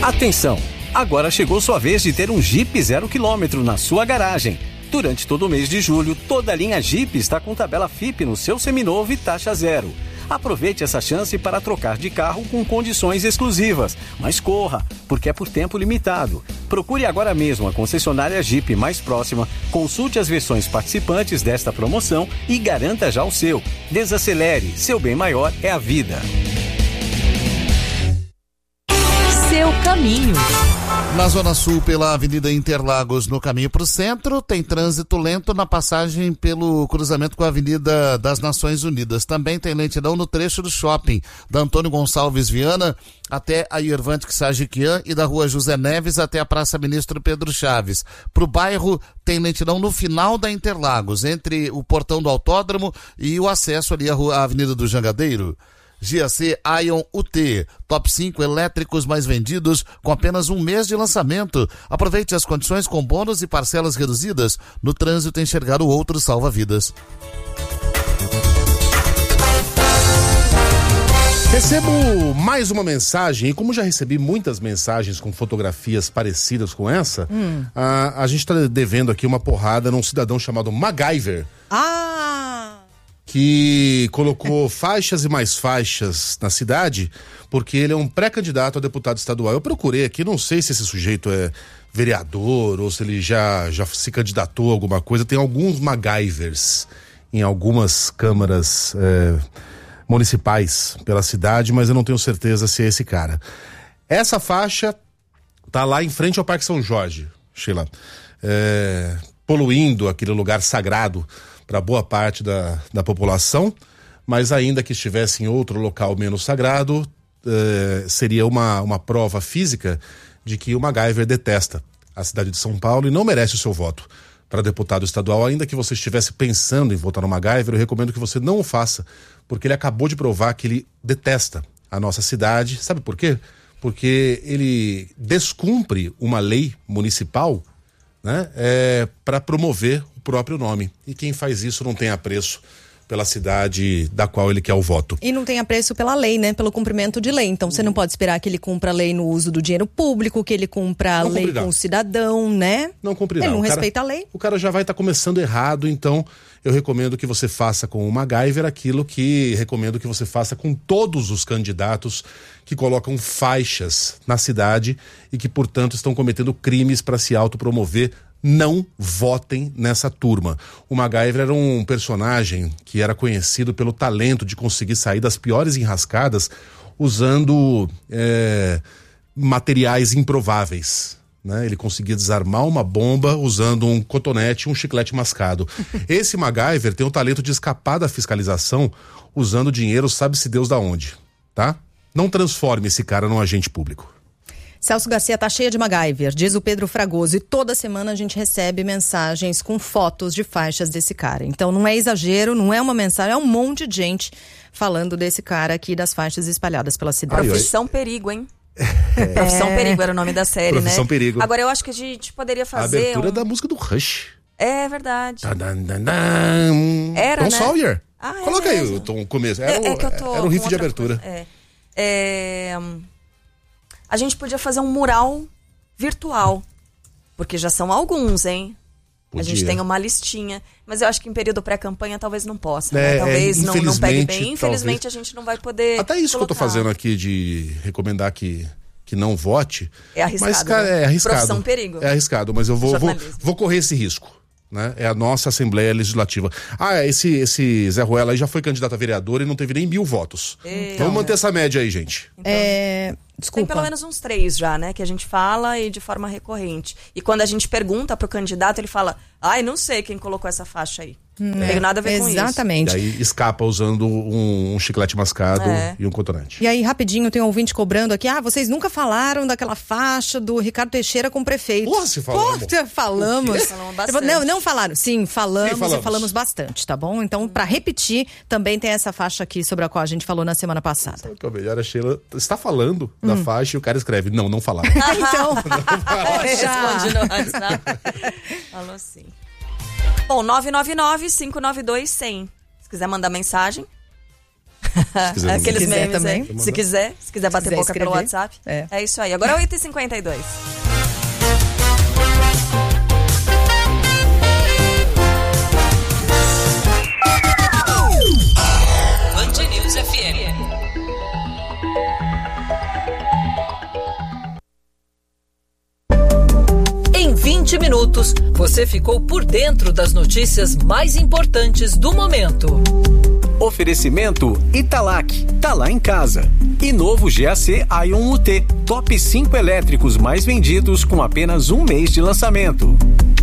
Atenção! Agora chegou sua vez de ter um Jeep 0 km na sua garagem. Durante todo o mês de julho, toda a linha Jeep está com tabela FIP no seu seminovo e taxa zero. Aproveite essa chance para trocar de carro com condições exclusivas. Mas corra, porque é por tempo limitado. Procure agora mesmo a concessionária Jeep mais próxima, consulte as versões participantes desta promoção e garanta já o seu. Desacelere, seu bem maior é a vida. Seu caminho. Na Zona Sul, pela Avenida Interlagos, no caminho para o centro, tem trânsito lento na passagem pelo cruzamento com a Avenida das Nações Unidas. Também tem lentidão no trecho do shopping, da Antônio Gonçalves Viana até a Irvante Sajiquian e da Rua José Neves até a Praça Ministro Pedro Chaves. Para o bairro, tem lentidão no final da Interlagos, entre o portão do autódromo e o acesso ali à Avenida do Jangadeiro. GAC Ion UT, top 5 elétricos mais vendidos com apenas um mês de lançamento. Aproveite as condições com bônus e parcelas reduzidas. No trânsito, enxergar o outro salva vidas. Recebo mais uma mensagem, e como já recebi muitas mensagens com fotografias parecidas com essa, a gente está devendo aqui uma porrada num cidadão chamado MacGyver. Que colocou faixas e mais faixas na cidade, porque ele é um pré-candidato a deputado estadual. Eu procurei aqui, não sei se esse sujeito é vereador ou se ele já se candidatou a alguma coisa. Tem alguns MacGyvers em algumas câmaras municipais pela cidade, mas eu não tenho certeza se é esse cara. Essa faixa tá lá em frente ao Parque São Jorge, Sheila, poluindo aquele lugar sagrado para boa parte da população, mas ainda que estivesse em outro local menos sagrado, seria uma prova física de que o MacGyver detesta a cidade de São Paulo e não merece o seu voto para deputado estadual. Ainda que você estivesse pensando em votar no MacGyver, eu recomendo que você não o faça, porque ele acabou de provar que ele detesta a nossa cidade. Sabe por quê? Porque ele descumpre uma lei municipal, né, para promover o próprio nome. E quem faz isso não tem apreço pela cidade da qual ele quer o voto. E não tem apreço pela lei, né? Pelo cumprimento de lei. Então você não pode esperar que ele cumpra a lei no uso do dinheiro público, que ele cumpra a lei com o cidadão, né? Não cumprirá. Ele não respeita a lei. O cara já vai estar começando errado, então eu recomendo que você faça com o MacGyver aquilo que recomendo que você faça com todos os candidatos que colocam faixas na cidade e que, portanto, estão cometendo crimes para se autopromover. Não votem nessa turma. O MacGyver era um personagem que era conhecido pelo talento de conseguir sair das piores enrascadas usando materiais improváveis, né? Ele conseguia desarmar uma bomba usando um cotonete e um chiclete mascado. Esse MacGyver tem o talento de escapar da fiscalização usando dinheiro sabe-se Deus da onde, tá? Não transforme esse cara num agente público. Celso Garcia tá cheia de MacGyver, diz o Pedro Fragoso, e toda semana a gente recebe mensagens com fotos de faixas desse cara. Então não é exagero, não é uma mensagem, é um monte de gente falando desse cara aqui, das faixas espalhadas pela cidade. Profissão Perigo, hein? Profissão Perigo era o nome da série, Profissão né? Perigo. Agora eu acho que a gente poderia fazer a abertura da música do Rush. É verdade. Era, Tom né? Sawyer. Coloca aí mesmo. o tom começo. Era o riff de abertura. A gente podia fazer um mural virtual, porque já são alguns, hein? Podia. A gente tem uma listinha, mas eu acho que em período pré-campanha talvez não possa, né? Talvez não pegue bem. Infelizmente talvez. A gente não vai poder até isso colocar. Que eu tô fazendo aqui de recomendar que não vote. É arriscado. Mas, cara, é arriscado. Profissão Perigo. É arriscado, mas eu vou correr esse risco. Né? É a nossa Assembleia Legislativa. Esse Zé Ruela aí já foi candidato a vereador e não teve nem 1000 votos. Vamos manter essa média aí, gente. Então, desculpa. Tem pelo menos uns 3 já, né? Que a gente fala e de forma recorrente. E quando a gente pergunta pro candidato, ele fala: não sei quem colocou essa faixa aí. Não tem nada a ver com isso. Exatamente. E aí escapa usando um chiclete mascado e um cotonete. E aí, rapidinho, tem um ouvinte cobrando aqui. vocês nunca falaram daquela faixa do Ricardo Teixeira com o prefeito. Se falamos. Falamos. Falamos bastante. Não falaram. Sim, falamos. Sim, e falamos bastante, tá bom? Então, pra repetir, também tem essa faixa aqui sobre a qual a gente falou na semana passada. Sabe o que é o melhor? A Sheila está falando da faixa e o cara escreve: não falaram. Então. Responde no WhatsApp. Falou sim. Bom, 999-592-100. Se quiser mandar mensagem. Aqueles memes também. Se quiser bater boca pelo WhatsApp. É isso aí. Agora é 8h52. Band News FM. Em 20 minutos, você ficou por dentro das notícias mais importantes do momento. Oferecimento Italac, tá lá em casa. E novo GAC Ion UT, top 5 elétricos mais vendidos com apenas um mês de lançamento.